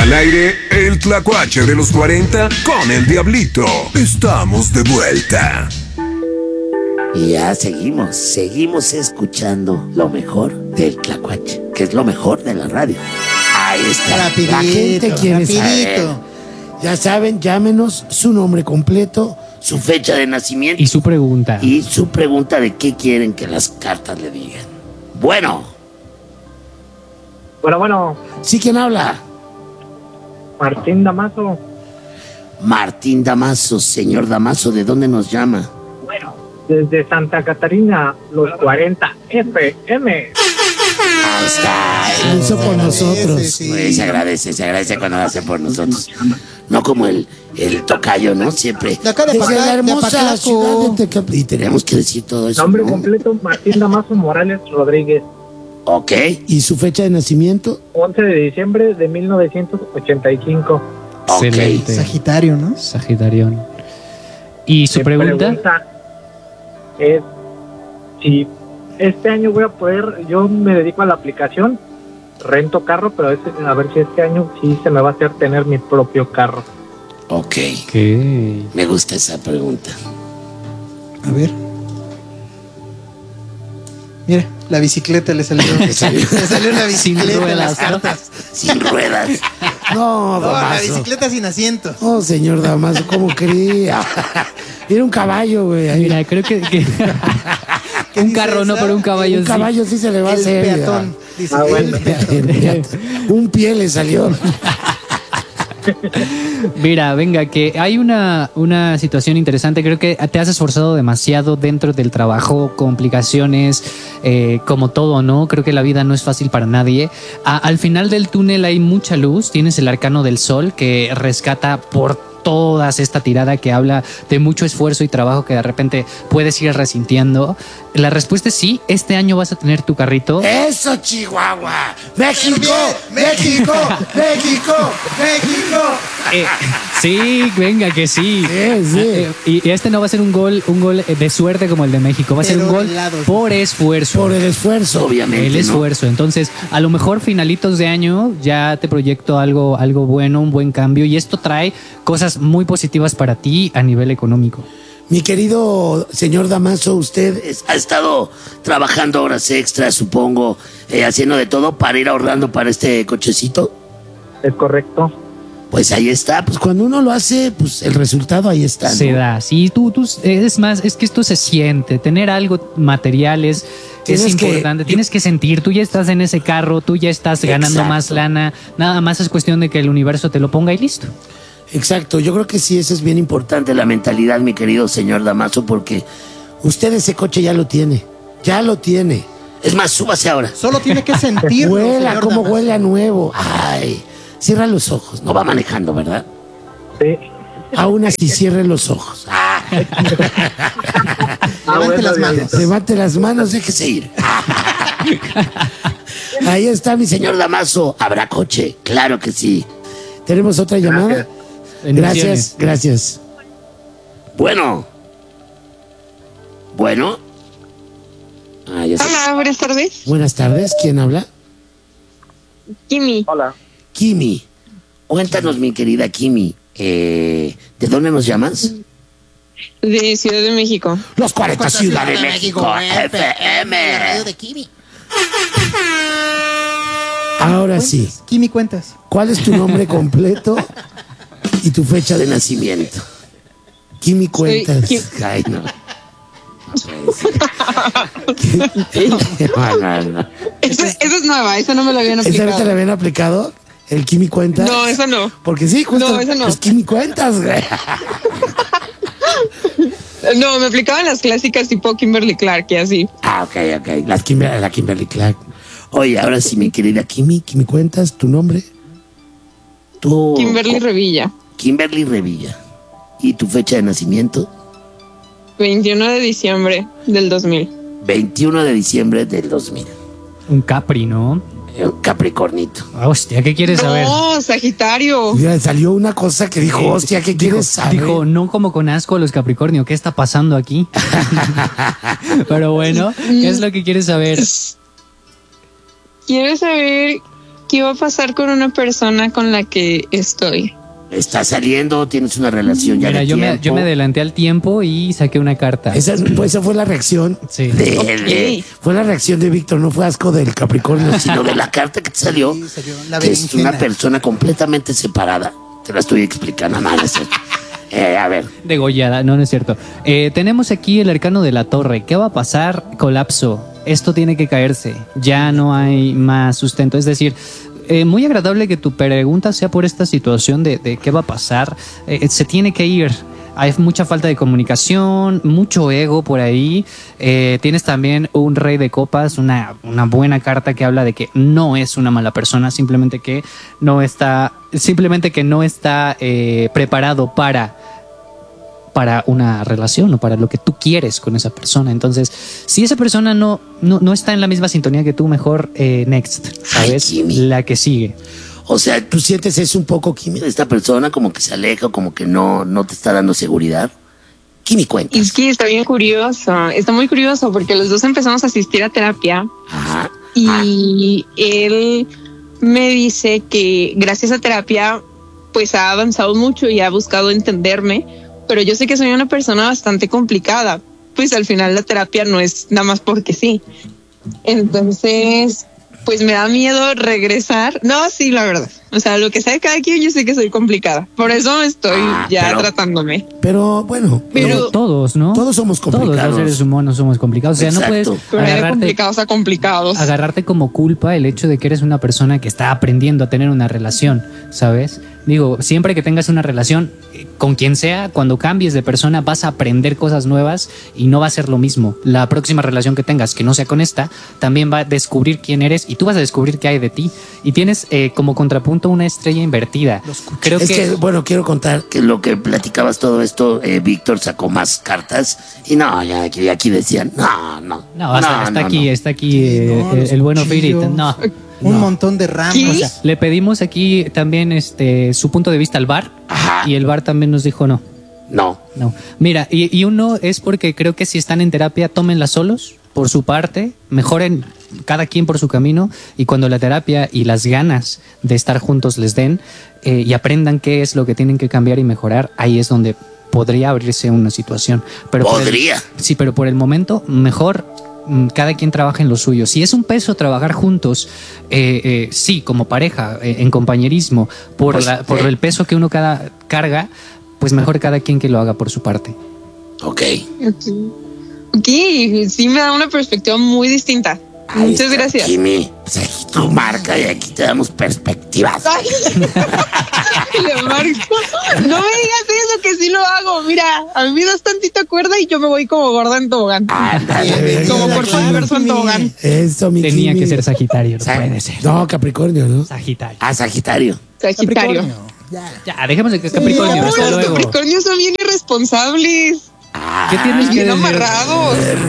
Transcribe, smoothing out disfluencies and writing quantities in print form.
Al aire, el tlacuache de los 40 con el Diablito. Estamos de vuelta. Y ya seguimos escuchando lo mejor del tlacuache, que es lo mejor de la radio. Ahí está. Rapidito, La gente quiere saber. rapidito. Ya saben, llámenos su nombre completo, su fecha de nacimiento Y su pregunta. y su pregunta de qué quieren que las cartas le digan. Bueno, Bueno, ¿sí quién habla? Martín Damaso. Martín Damaso. Señor Damaso, ¿de dónde nos llama? Bueno, desde Santa Catarina, los 40 FM. Ahí está. Lo hizo por nosotros. Sí. Se agradece cuando lo hace por nosotros. No como el tocayo, ¿no? Siempre. De acá de Desde Paca- la hermosa de Pacalaco. ciudad de Tecapa. Y tenemos que decir todo eso. Nombre ¿no? completo, Martín Damaso Morales Rodríguez. Ok. ¿Y su fecha de nacimiento? 11 de diciembre de 1985. Excelente. Sagitario, ¿no? Sagitarión. ¿Y su Mi pregunta? es si este año voy a poder, yo me dedico a la aplicación, rento carro, pero a ver si este año sí se me va a hacer tener mi propio carro. Ok. ¿Qué? Me gusta esa pregunta. A ver. Mira, la bicicleta le salió. Le salió. Le salió la Sin bicicleta en ruedas, las ¿no? cartas. Sin ruedas. No, No, la Damaso. bicicleta sin asiento. Oh, señor Damaso, ¿cómo quería? Era un caballo, güey. ahí. Mira, creo que ¿Qué un dice carro no, esa? pero un caballo Un sí. caballo sí se le va a El hacer. peatón. Dice, Ah, bueno. el peatón. Un pie le salió. Mira, venga, que hay una situación interesante. Creo que te has esforzado demasiado dentro del trabajo, complicaciones, como todo, ¿no? Creo que la vida no es fácil para nadie. Al final del túnel hay mucha luz. Tienes el arcano del sol que rescata por toda esta tirada que habla de mucho esfuerzo y trabajo que de repente puedes ir resintiendo. La respuesta es sí, este año vas a tener tu carrito. ¡Eso, Chihuahua! ¡México! ¡México! ¡México! ¡México! Sí, venga, que sí. Sí. Y este no va a ser un gol de suerte como el de México, va a ser Pero un gol lados. por esfuerzo. Por el esfuerzo, obviamente. El ¿no? esfuerzo. Entonces, a lo mejor finalitos de año ya te proyecto algo bueno, un buen cambio. Y esto trae cosas muy positivas para ti a nivel económico. Mi querido señor Damaso, usted ha estado trabajando horas extras, supongo, haciendo de todo para ir ahorrando para este cochecito. ¿Es correcto? Pues ahí está, pues cuando uno lo hace, pues el resultado ahí está, ¿no? Se da. Sí, tú, es más, es que esto se siente. Tener algo material es Tienes que- importante. Tienes que sentir, tú ya estás en ese carro, tú ya estás ganando Exacto. más lana. Nada más es cuestión de que el universo te lo ponga y listo. Exacto, yo creo que sí, eso es bien importante, la mentalidad, mi querido señor Damaso, porque usted ese coche ya lo tiene, Es más, súbase ahora. Solo tiene que sentirlo. Huela, señor cómo Damaso. huele a nuevo. Ay, cierra los ojos, no va manejando, ¿verdad? Sí. Aún así, cierre los ojos. Ah, Levante las manos. Diablito. levante las manos, déjese ir. Ahí está mi señor Damaso. ¿Habrá coche? Claro que sí. ¿Tenemos otra llamada? Bendiciones. Gracias. Bueno. Ah, ya sé. Hola, buenas tardes. Buenas tardes, ¿quién habla? Kimi, Hola. Kimi. Cuéntanos, mi querida Kimi. ¿De dónde nos llamas? de Ciudad de México. Los 40 Ciudad de México, La FM. radio de Kimi. Ahora sí, Kimi, cuentas. ¿cuál es tu nombre completo y tu fecha de nacimiento? Kimi, cuentas. Kim. Ay, no. No. Esa es nueva, esa no me la habían ¿Esa no te la aplicado. habían aplicado? ¿El Kimi cuentas? No, esa no. Porque sí, justo. No, esa no. Pues Kimi cuentas, güey. No, me aplicaban las clásicas tipo Kimberly Clark y así. Ah, ok. La Kimberly Clark. Oye, ahora sí, mi querida Kimi cuentas tu nombre. Tu Kimberly Revilla, Kimberly Revilla. ¿Y tu fecha de nacimiento? 21 de diciembre del 2000. 21 de diciembre del 2000. Un Capri, ¿no? Un Capricornito. Hostia, ¿qué quieres saber? No, Sagitario. Mira, salió una cosa que dijo, hostia, ¿qué quieres saber? Dijo, no como con asco a los Capricornio, ¿qué está pasando aquí? Pero bueno, ¿qué es lo que quieres saber? Quiero saber ¿qué va a pasar con una persona con la que estoy? ¿Estás saliendo? ¿Tienes una relación ya Mira, de yo tiempo? me adelanté al tiempo y saqué una carta. Esa fue la reacción. Sí. Fue la reacción de Víctor, no fue asco del Capricornio, sino de la carta que te salió. Sí, salió la Que es una berenjena. persona completamente separada. Te la estoy explicando, nada, es cierto. A ver, Degollada, no, no es cierto. Tenemos aquí el arcano de la torre. ¿Qué va a pasar? Colapso. Esto tiene que caerse. Ya no hay más sustento. Es decir, muy agradable que tu pregunta sea por esta situación de qué va a pasar. Se tiene que ir. Hay mucha falta de comunicación, mucho ego por ahí. Tienes también un rey de copas, una buena carta que habla de que no es una mala persona, simplemente que no está preparado para una relación o para lo que tú quieres con esa persona. Entonces, si esa persona no está en la misma sintonía que tú, mejor next, ¿sabes? Ay, Jimmy. La que sigue. o sea, tú sientes eso un poco, Kimi, de esta persona, como que se aleja, como que no te está dando seguridad. Kimi, cuenta. Es que está bien curioso, está muy curioso porque los dos empezamos a asistir a terapia Ajá. y él me dice que gracias a terapia pues ha avanzado mucho y ha buscado entenderme, pero yo sé que soy una persona bastante complicada, pues al final la terapia no es nada más porque sí. Entonces, pues me da miedo regresar. No, sí, la verdad. O sea, lo que sabe cada quien, yo sé que soy complicada. Por eso estoy ya tratándome. Pero bueno, Pero Todos, ¿no? todos somos complicados. Todos los seres humanos somos complicados. O sea, no Exacto. puedes pero hay de agarrarte, complicados a complicados. agarrarte como culpa el hecho de que eres una persona que está aprendiendo a tener una relación, ¿sabes? Digo, siempre que tengas una relación con quien sea, cuando cambies de persona vas a aprender cosas nuevas y no va a ser lo mismo. La próxima relación que tengas, que no sea con esta, también va a descubrir quién eres y tú vas a descubrir qué hay de ti. Y tienes como contrapunto una estrella invertida. Creo Es que, bueno, quiero contar que lo que platicabas todo esto, Víctor sacó más cartas y no, ya aquí decían, no, está aquí No, los el bueno cuchillos. Firit. No. Un montón de ramas. ¿Qué? O sea, Le pedimos aquí también su punto de vista al bar Ajá. y el bar también nos dijo no. No. Mira, y uno es porque creo que si están en terapia, tómenla solos por su parte, mejoren cada quien por su camino y cuando la terapia y las ganas de estar juntos les den y aprendan qué es lo que tienen que cambiar y mejorar, ahí es donde podría abrirse una situación. Pero Podría. Sí, pero por el momento, mejor cada quien trabaja en lo suyo. Si es un peso trabajar juntos, sí, como pareja, en compañerismo, por el peso que uno carga, pues mejor cada quien que lo haga por su parte. Ok. Ok, sí me da una perspectiva muy distinta. Ahí Muchas está, gracias. Kimi, pues aquí tu marca y aquí te damos perspectivas. Ay, le marco. No me digas eso, que sí lo hago. Mira, a mí me das tantita cuerda y yo me voy como gorda en tobogán. Ándale, Como mira, por fuera Kimi. verso en tobogán. Eso, mi Tenía Kimi. que ser Sagitario, no Sa- puede ser. No, Capricornio, ¿no? Sagitario. Ah, Sagitario. Sagitario. Ya, dejemos de Capricornio. No, Hasta los luego. Capricornios son bien irresponsables. ¿Qué tienes que Bien decir? amarrados.